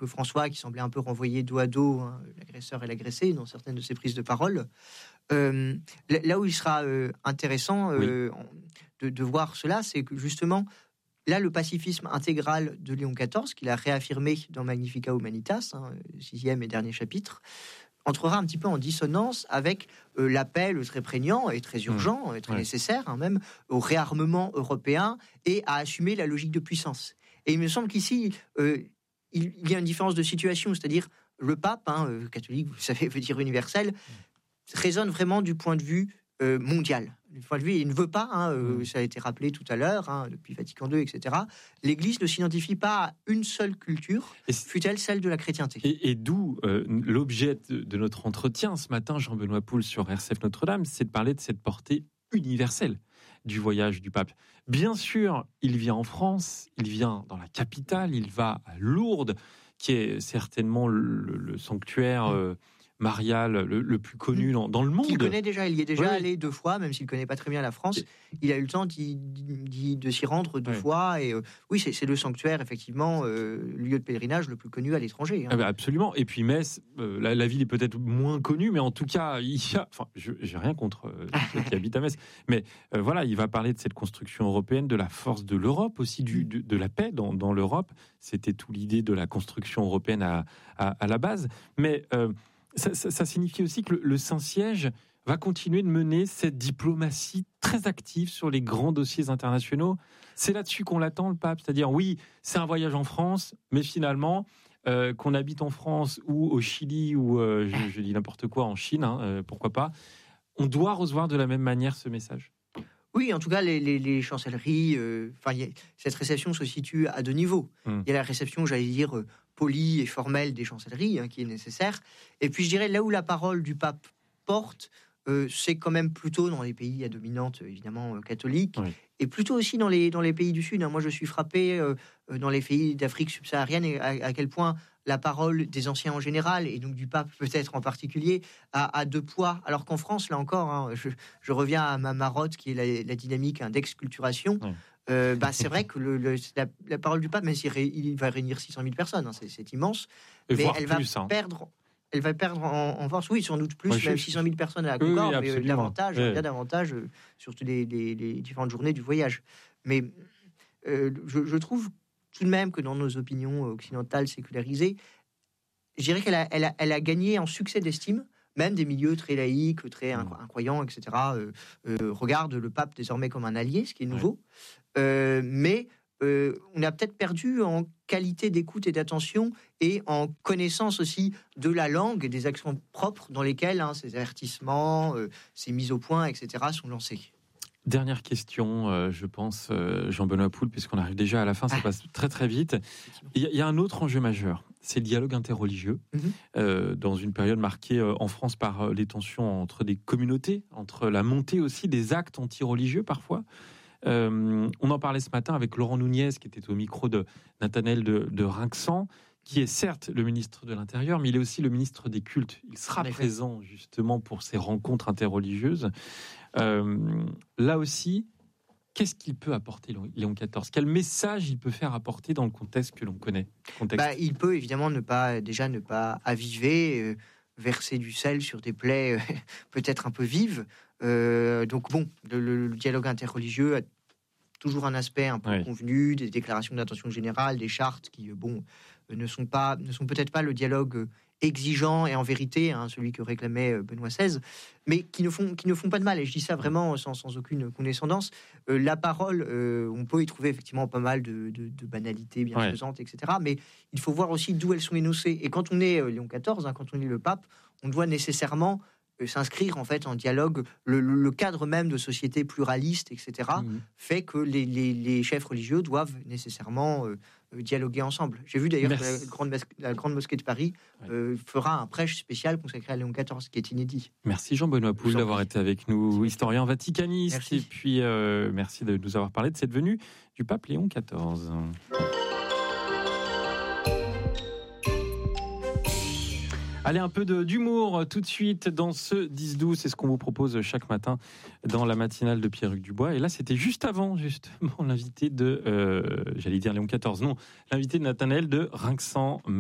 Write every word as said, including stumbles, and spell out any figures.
que François, qui semblait un peu renvoyer dos à dos hein, l'agresseur et l'agressé dans certaines de ses prises de parole. Euh, là où il sera euh, intéressant euh, oui. de, de voir cela, c'est que justement, là, le pacifisme intégral de Léon quatorze, qu'il a réaffirmé dans Magnificat Humanitas, hein, sixième et dernier chapitre, entrera un petit peu en dissonance avec euh, l'appel très prégnant et très urgent, mmh. et très ouais. nécessaire, hein, même, au réarmement européen et à assumer la logique de puissance. Et il me semble qu'ici, euh, il, il y a une différence de situation, c'est-à-dire le pape, hein, euh, catholique, vous le savez, veut dire universel, mmh. résonne vraiment du point de vue euh, mondial. Du point de vue, il ne veut pas, hein, euh, mmh. ça a été rappelé tout à l'heure, hein, depuis Vatican deux, et cetera. L'Église ne s'identifie pas à une seule culture, fût-elle celle de la chrétienté. Et, et d'où euh, l'objet de, de notre entretien ce matin, Jean-Benoît Poul sur R C F Notre-Dame, c'est de parler de cette portée universelle du voyage du pape. Bien sûr, il vient en France, il vient dans la capitale, il va à Lourdes, qui est certainement le, le sanctuaire euh, marial le, le plus connu dans, dans le monde. Il connaît déjà, il y est déjà oui. allé deux fois, même s'il ne connaît pas très bien la France. Et... il a eu le temps d'y, d'y, de s'y rendre deux oui. fois. Et euh, oui, c'est, c'est le sanctuaire, effectivement, euh, lieu de pèlerinage le plus connu à l'étranger. Hein. Ah bah absolument. Et puis Metz, euh, la, la ville est peut-être moins connue, mais en tout cas, il y a. Enfin, je j'ai rien contre euh, ceux qui habitent à Metz, mais euh, voilà, il va parler de cette construction européenne, de la force de l'Europe, aussi du, de, de la paix dans, dans l'Europe. C'était tout l'idée de la construction européenne à, à, à la base. Mais euh, Ça, ça, ça signifie aussi que le, le Saint-Siège va continuer de mener cette diplomatie très active sur les grands dossiers internationaux. C'est là-dessus qu'on l'attend, le pape. C'est-à-dire, oui, c'est un voyage en France, mais finalement, euh, qu'on habite en France ou au Chili ou, euh, je, je dis n'importe quoi, en Chine, hein, euh, pourquoi pas, on doit recevoir de la même manière ce message. Oui, en tout cas, les, les, les chancelleries, euh, enfin, y a, cette réception se situe à deux niveaux. Hum. Il y a la réception, j'allais dire, euh, polie et formelle des chancelleries, hein, qui est nécessaire. Et puis, je dirais, là où la parole du pape porte, euh, c'est quand même plutôt dans les pays à dominante, évidemment, euh, catholique, oui. et plutôt aussi dans les, dans les pays du Sud. Hein. Moi, je suis frappé euh, dans les pays d'Afrique subsaharienne et à, à quel point la parole des anciens en général, et donc du pape peut-être en particulier, a, a deux poids. Alors qu'en France, là encore, hein, je, je reviens à ma marotte, qui est la, la dynamique hein, d'exculturation. Oui. Euh, bah, c'est vrai que le, le, la, la parole du pape, même s'il ré, il va réunir six cent mille personnes, hein, c'est, c'est immense, et mais elle plus, va hein. perdre... Elle va perdre en, en force, oui, sans doute plus, ouais, même six cent mille personnes à la Concorde, oui, oui, mais davantage, oui. bien davantage, euh, sur les, les, les différentes journées du voyage. Mais euh, je, je trouve tout de même que dans nos opinions occidentales sécularisées, je dirais qu'elle a, elle a, elle a gagné en succès d'estime, même des milieux très laïques, très mmh. incroyants, et cetera, euh, euh, regardent le pape désormais comme un allié, ce qui est nouveau. Ouais. Euh, mais euh, on a peut-être perdu en qualité d'écoute et d'attention et en connaissance aussi de la langue et des actions propres dans lesquelles hein, ces avertissements, euh, ces mises au point, et cetera sont lancés. Dernière question, euh, je pense, euh, Jean-Benoît Poul, puisqu'on arrive déjà à la fin, ça ah. passe très très vite. Il y, y a un autre enjeu majeur, c'est le dialogue interreligieux, mm-hmm. euh, dans une période marquée euh, en France par euh, les tensions entre des communautés, entre la montée aussi des actes anti-religieux parfois. Euh, on en parlait ce matin avec Laurent Nunez, qui était au micro de Nathanaël de, de Rinxan, qui est certes le ministre de l'Intérieur, mais il est aussi le ministre des cultes. Il sera présent justement pour ces rencontres interreligieuses. Euh, là aussi, qu'est-ce qu'il peut apporter, Léon quatorze ? Quel message il peut faire apporter dans le contexte que l'on connaît ? Contexte. Bah, il peut évidemment ne pas, déjà ne pas aviver, euh, verser du sel sur des plaies euh, peut-être un peu vives. Euh, donc bon, le, le, le dialogue interreligieux a toujours un aspect un peu ouais. convenu, des déclarations d'intention générale, des chartes qui, bon, ne sont pas, ne sont peut-être pas le dialogue exigeant et en vérité, hein, celui que réclamait Benoît seize, mais qui ne font, qui ne font pas de mal. Et je dis ça vraiment sans, sans aucune condescendance. Euh, la parole, euh, on peut y trouver effectivement pas mal de, de, de banalités bienfaisantes, ouais. et cetera. Mais il faut voir aussi d'où elles sont énoncées. Et quand on est euh, Léon quatorze, hein, quand on est le pape, on doit nécessairement s'inscrire en fait en dialogue. Le, le, le cadre même de société pluraliste, et cetera, mmh. fait que les, les, les chefs religieux doivent nécessairement euh, dialoguer ensemble. J'ai vu d'ailleurs Merci. que la grande, la grande mosquée de Paris ouais. euh, fera un prêche spécial consacré à Léon quatorze, qui est inédit. Merci Jean-Benoît Poul d'avoir été avec nous, historien vaticaniste. Merci. Et puis euh, merci de nous avoir parlé de cette venue du pape Léon quatorze. Allez, un peu de, d'humour tout de suite dans ce dix douze. C'est ce qu'on vous propose chaque matin dans la matinale de Pierre-Hugues Dubois. Et là, c'était juste avant, justement, l'invité de, euh, j'allais dire Léon quatorze, non, l'invité de Nathanaël de Rinxan.